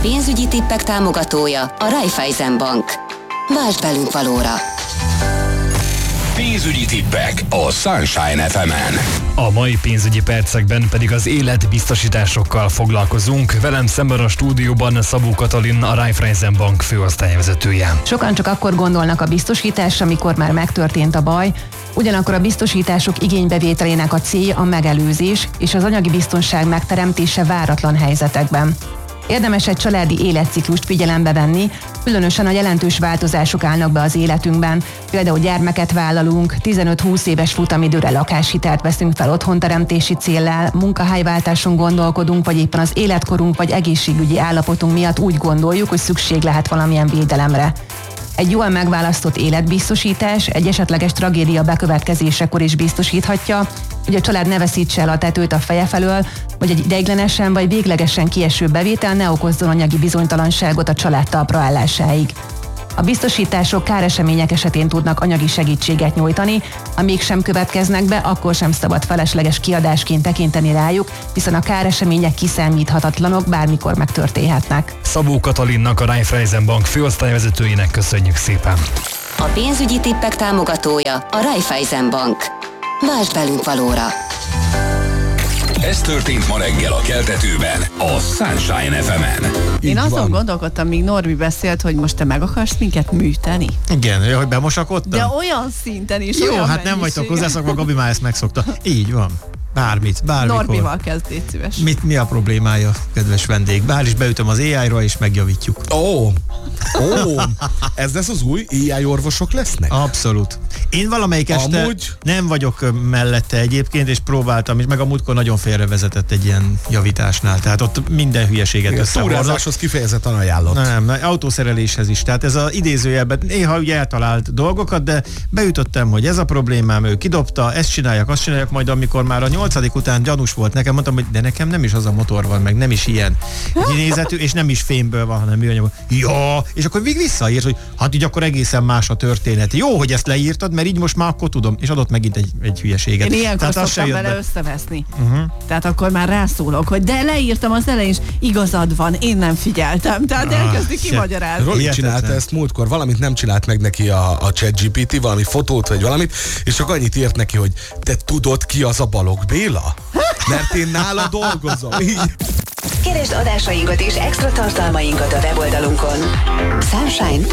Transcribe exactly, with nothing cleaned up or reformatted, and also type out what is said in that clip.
pénzügyi tippek támogatója a Raiffeisen Bank. Vásd velünk valóra! Pénzügyi tippek a Sunshine ef emen. A mai pénzügyi percekben pedig az életbiztosításokkal foglalkozunk. Velem szemben a stúdióban Szabó Katalin, a Raiffeisen Bank főosztályvezetője. Sokan csak akkor gondolnak a biztosításra, amikor már megtörtént a baj, ugyanakkor a biztosítások igénybevételének a célja a megelőzés és az anyagi biztonság megteremtése váratlan helyzetekben. Érdemes egy családi életciklust figyelembe venni, különösen a jelentős változások állnak be az életünkben. Például gyermeket vállalunk, tizenöt-húsz éves futamidőre lakáshitelt veszünk fel otthonteremtési céllal, munkahelyváltáson gondolkodunk, vagy éppen az életkorunk vagy egészségügyi állapotunk miatt úgy gondoljuk, hogy szükség lehet valamilyen védelemre. Egy jól megválasztott életbiztosítás egy esetleges tragédia bekövetkezésekor is biztosíthatja, hogy a család ne veszítse el a tetőt a feje felől, vagy egy ideiglenesen vagy véglegesen kieső bevétel ne okozzon anyagi bizonytalanságot a család talpra állásáig. A biztosítások káresemények esetén tudnak anyagi segítséget nyújtani, ha mégsem következnek be, akkor sem szabad felesleges kiadásként tekinteni rájuk, hiszen a káresemények kiszámíthatatlanok, bármikor megtörténhetnek. Szabó Katalinnak, a Raiffeisen Bank főosztályvezetőjének köszönjük szépen. A pénzügyi tippek támogatója a Raiffeisen Bank. Vásd velünk valóra! Ez történt ma reggel a Keltetőben, a Sunshine ef emen. Én azon gondolkodtam, míg Norbi beszélt, hogy most te meg akarsz minket műteni. Igen, hogy bemosakodtam? De olyan szinten is, jó, olyan hát nem vagytok hozzászokva, Gabi már ezt megszokta. Így van. Bármit, bármikor. Norbival kezd, légy szíves. Mit, mi a problémája, kedves vendég? Bár is beütöm az á í-ra, és megjavítjuk. Ó, oh. oh. Ez lesz az új á í orvosok lesznek? Abszolút. Én valamelyik este Amúgy... nem vagyok mellette egyébként, és próbáltam, és meg a múltkor nagyon félrevezetett egy ilyen javításnál. Tehát ott minden hülyeséget összehordott. Túrázáshoz kifejezetten ajánlott. Nem, nem, autószereléshez is. Tehát ez az idézőjelben néha ugye eltalált dolgokat, de beütöttem, hogy ez a problémám, ő kidobta, ezt csináljak, azt csináljak, majd amikor már a nyolcadik után gyanús volt nekem, mondtam, hogy de nekem nem is az a motor van, meg nem is ilyen kinézetű, és nem is fémből van, hanem műanyagból. Ja, és akkor még visszaírt, hogy hát így akkor egészen más a történet. Jó, hogy ezt leírtad, mert így most már akkor tudom, és adott megint egy, egy hülyeséget. Én ilyenkor Tehát szoktam vele be. összeveszni. Uh-huh. Tehát akkor már rászólok, hogy de leírtam az elején is, igazad van, én nem figyeltem. Tehát ah, elkezdi kimagyarázni. Roli csinálta ezt múltkor, valamit nem csinált meg neki a, a ChatGPT, valami fotót vagy valamit, és csak annyit írt neki, hogy te tudod, ki az a Balogh Béla? Mert én nála dolgozom. Így. Keresd adásainkat és extra tartalmainkat a weboldalunkon sunshine